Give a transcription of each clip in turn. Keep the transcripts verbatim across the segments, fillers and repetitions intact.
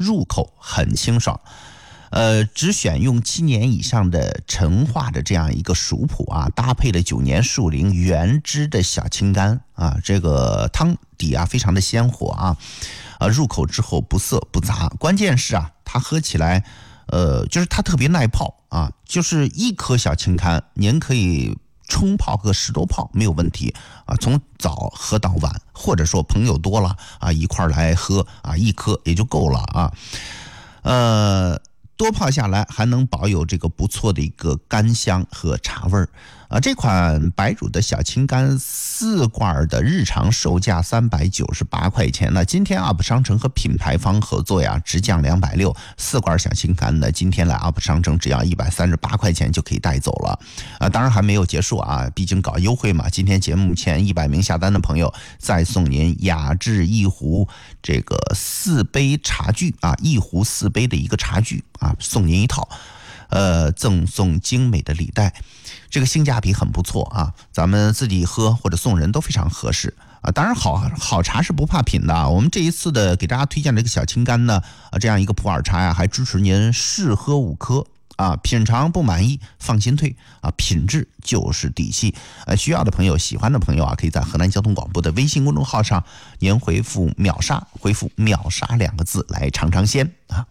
入口很清爽。呃，只选用七年以上的陈化的这样一个熟普啊，搭配了九年树龄原汁的小青柑啊，这个汤底啊非常的鲜活啊，呃，入口之后不涩不杂，关键是啊，它喝起来，呃，就是它特别耐泡啊，就是一颗小青柑，您可以冲泡个十多泡没有问题啊，从早喝到晚，或者说朋友多了啊，一块来喝啊，一颗也就够了啊，呃。多泡下来还能保有这个不错的一个甘香和茶味儿啊！这款白乳的小青柑四罐的日常售价三百九十八块钱呢，今天 U P 商城和品牌方合作呀，直降两百六十，四罐小青柑呢，今天来 U P 商城只要一百三十八块钱就可以带走了啊！当然还没有结束啊，毕竟搞优惠嘛，今天节目前一百名下单的朋友再送您雅致一壶这个四杯茶具啊，一壶四杯的一个茶具啊，送您一套，呃，赠送精美的礼袋，这个性价比很不错啊，咱们自己喝或者送人都非常合适啊。当然好好茶是不怕品的啊，我们这一次的给大家推荐这个小青柑呢，啊，这样一个普洱茶呀，还支持您试喝五颗啊，品尝不满意放心退啊，品质就是底气。呃，需要的朋友、喜欢的朋友啊，可以在河南交通广播的微信公众号上，您回复“秒杀”，回复“秒杀”两个字来尝尝鲜啊。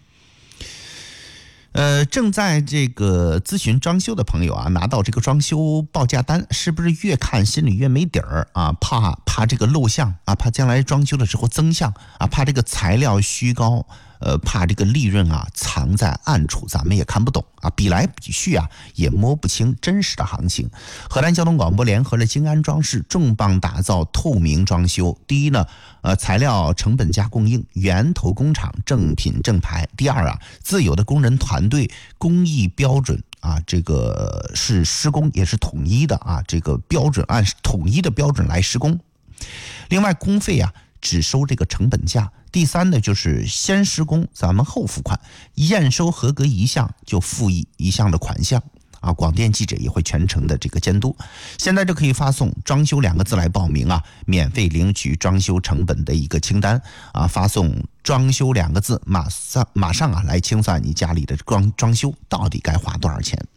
呃，正在这个咨询装修的朋友啊，拿到这个装修报价单，是不是越看心里越没底儿啊？怕怕这个漏项啊，怕将来装修的时候增项啊，怕这个材料虚高，呃，怕这个利润啊藏在暗处，咱们也看不懂啊，比来比去啊，也摸不清真实的行情。河南交通广播联合了金安装饰，重磅打造透明装修。第一呢，呃，材料成本价供应，源头工厂正品正牌。第二啊，自有的工人团队，工艺标准啊，这个是施工也是统一的啊，这个标准按统一的标准来施工。另外工费啊，只收这个成本价。第三呢，就是先施工，咱们后付款，验收合格一项就付一一项的款项啊。广电记者也会全程的这个监督。现在就可以发送装修两个字来报名啊，免费领取装修成本的一个清单啊，发送装修两个字，马上马上啊来清算你家里的装装修到底该花多少钱。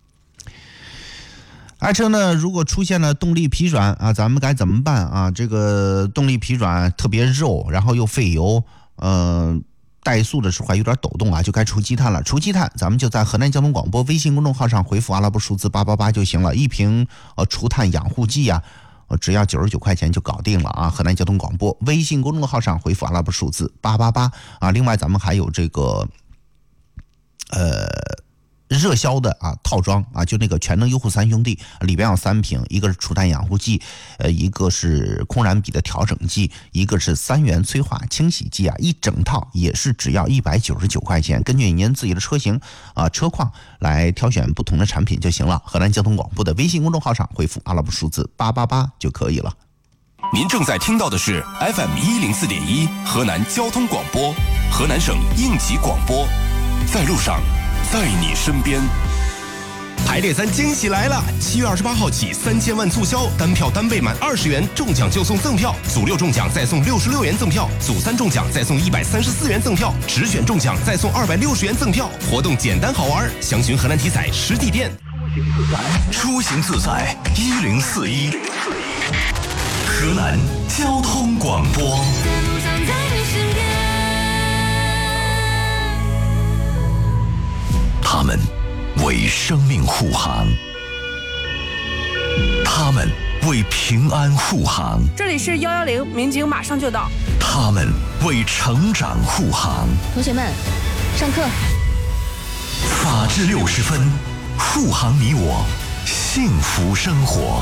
爱车呢，如果出现了动力疲软啊，咱们该怎么办啊？这个动力疲软特别肉，然后又费油，呃，怠速的时候还有点抖动啊，就该除积碳了。除积碳，咱们就在河南交通广播微信公众号上回复阿拉伯数字八八八就行了。一瓶呃除碳养护剂啊，呃只要九十九块钱就搞定了啊。河南交通广播微信公众号上回复阿拉伯数字八八八啊。另外，咱们还有这个，呃。热销的啊套装啊，就那个全能优护三兄弟里边有三瓶，一个是除碳养护剂，呃，一个是空燃比的调整剂，一个是三元催化清洗剂啊，一整套也是只要一百九十九块钱，根据您自己的车型啊车况来挑选不同的产品就行了。河南交通广播的微信公众号上回复阿拉伯数字八八八就可以了。 您正在听到的是 F M 一零四点一河南交通广播，河南省应急广播，在路上。在你身边，排列三惊喜来了！七月二十八号起，三千万促销，单票单倍满二十元，中奖就送赠票；组六中奖再送六十六元赠票；组三中奖再送一百三十四元赠票；直选中奖再送二百六十元赠票。活动简单好玩，详询河南体彩实体店。 出行自在一零四一，河南交通广播。他们为生命护航，他们为平安护航。 这里是幺幺零，民警马上就到。 他们为成长护航。 同学们，上课。 法治六十分，护航你我，幸福生活。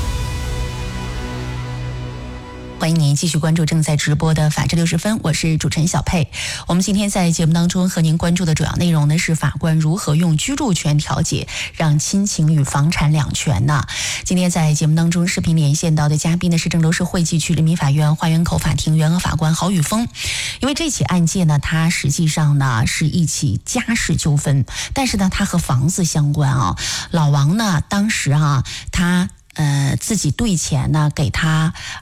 欢迎您继续关注正在直播的法治六十分，我是主持人小佩。我们今天在节目当中和您关注的主要内容呢，是法官如何用居住权调解让亲情与房产两全呢？今天在节目当中视频连线到的嘉宾呢是郑州市惠济区人民法院花园口法庭原额法官郝宇峰。因为这起案件呢，它实际上呢是一起家事纠纷，但是呢它和房子相关啊。老王呢当时啊他呃，自己兑钱呢，给他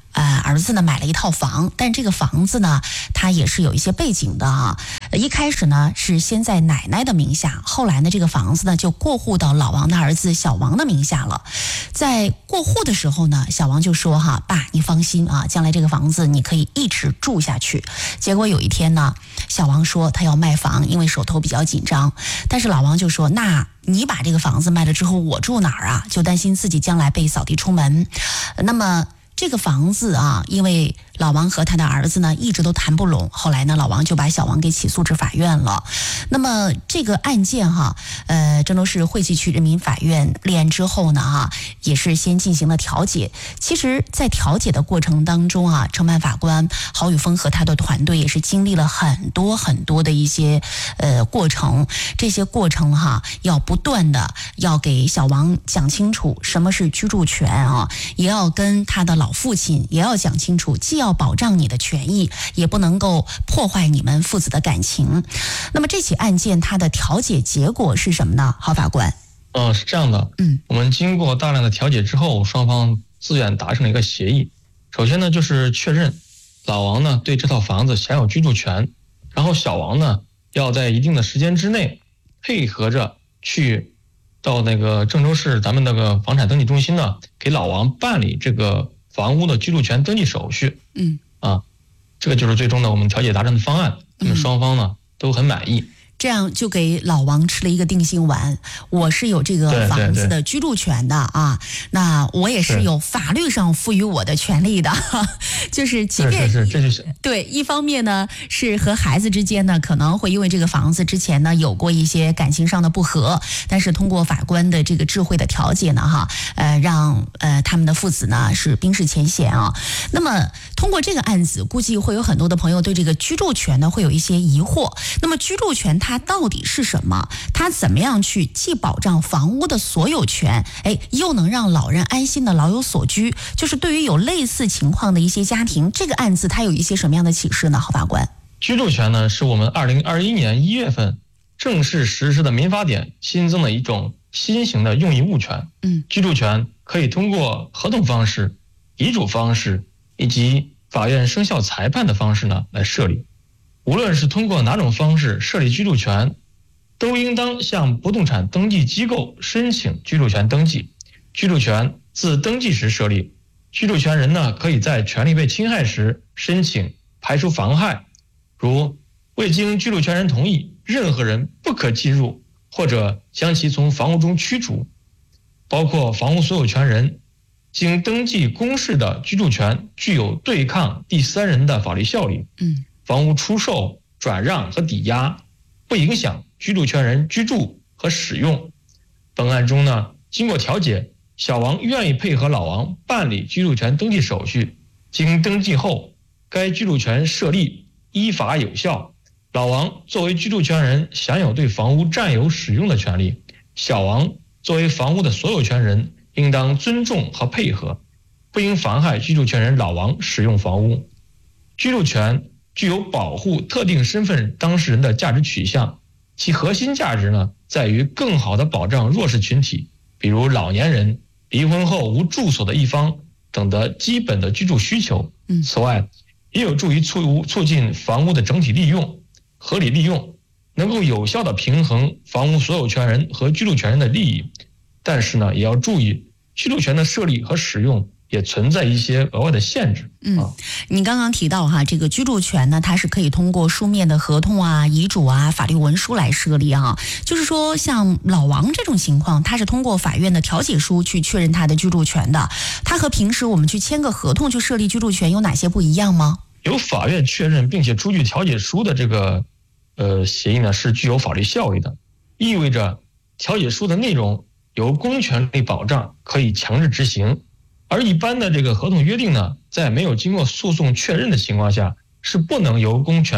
呃，儿子呢买了一套房，但这个房子呢，它也是有一些背景的啊。一开始呢是先在奶奶的名下，后来呢这个房子呢就过户到老王的儿子小王的名下了。在过户的时候呢，小王就说哈，爸，你放心啊，将来这个房子你可以一直住下去。结果有一天呢，小王说他要卖房，因为手头比较紧张，但是老王就说，那你把这个房子卖了之后，我住哪儿啊？就担心自己将来被扫地出门。那么这个房子啊，因为老王和他的儿子呢一直都谈不拢，后来呢老王就把小王给起诉至法院了。那么这个案件哈，呃，郑州市惠济区人民法院立案之后呢哈，也是先进行了调解。其实在调解的过程当中啊，承办法官郝宇峰和他的团队也是经历了很多很多的一些呃过程，这些过程哈要不断的要给小王讲清楚什么是居住权啊，也要跟他的老父亲也要讲清楚，既要保障你的权益，也不能够破坏你们父子的感情。那么这起案件它的调解结果是什么呢？郝法官？ 呃，是这样的， 嗯， 我们经过大量的调解之后，双方自愿达成了一个协议。首先呢，就是确认老王呢对这套房子享有居住权，然后小王呢要在一定的时间之内配合着去到那个郑州市咱们那个房产登记中心呢，给老王办理这个房屋的居住权登记手续。 嗯， 啊，这个就是最终的我们调解达成的方案，那么双方呢都很满意。 这样就给老王吃了一个定心丸，我是有这个房子的居住权的啊，那我也是有法律上赋予我的权利的，就是即便是是是这就是对，一方面呢是和孩子之间呢可能会因为这个房子之前呢有过一些感情上的不和，但是通过法官的这个智慧的调解呢哈，呃让呃他们的父子呢是冰释前嫌啊。那么通过这个案子，估计会有很多的朋友对这个居住权呢会有一些疑惑。那么居住权它它到底是什么？它怎么样去既保障房屋的所有权，哎，又能让老人安心的老有所居？就是对于有类似情况的一些家庭，这个案子它有一些什么样的启示呢？郝法官， 居住权呢是我们二零二一年一月份正式实施的民法典新增的一种新型的用益物权。 嗯， 居住权可以通过合同方式、遗嘱方式以及法院生效裁判的方式呢来设立。无论是通过哪种方式设立居住权，都应当向不动产登记机构申请居住权登记。居住权自登记时设立，居住权人呢可以在权利被侵害时申请排除妨害，如未经居住权人同意，任何人不可进入或者将其从房屋中驱逐，包括房屋所有权人。经登记公示的居住权具有对抗第三人的法律效力。 嗯。 房屋出售、转让和抵押不影响居住权人居住和使用。本案中呢，经过调解，小王愿意配合老王办理居住权登记手续。经登记后，该居住权设立依法有效。老王作为居住权人，享有对房屋占有使用的权利；小王作为房屋的所有权人，应当尊重和配合，不应妨害居住权人老王使用房屋。居住权具有保护特定身份当事人的价值取向，其核心价值呢，在于更好地保障弱势群体，比如老年人、离婚后无住所的一方等的基本的居住需求。此外，也有助于促促进房屋的整体利用、合理利用，能够有效地平衡房屋所有权人和居住权人的利益。但是呢，也要注意居住权的设立和使用也存在一些额外的限制。 嗯，你刚刚提到哈，这个居住权呢，它是可以通过书面的合同啊、遗嘱啊、法律文书来设立啊。就是说，像老王这种情况，他是通过法院的调解书去确认他的居住权的。他和平时我们去签个合同去设立居住权有哪些不一样吗？ 由法院确认并且出具调解书的这个呃协议呢，是具有法律效力的，意味着调解书的内容由公权力保障，可以强制执行。而一般的这个合同约定呢，在没有经过诉讼确认的情况下，是不能由公权力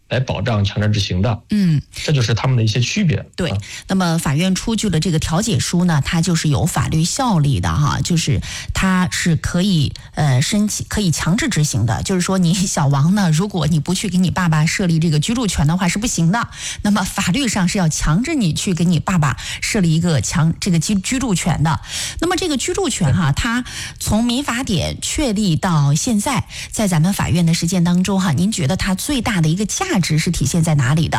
来保障强制执行的。 嗯， 这就是他们的一些区别。 对， 啊、 那么法院出具的这个调解书呢，它就是有法律效力的哈，就是它是可以呃申请可以强制执行的。就是说，你小王呢，如果你不去给你爸爸设立这个居住权的话是不行的。那么法律上是要强制你去给你爸爸设立一个强这个居居住权的。那么这个居住权哈，它从民法典确立到现在，在咱们法院的实践当中哈，您觉得它最大的一个价值是体现在哪里的？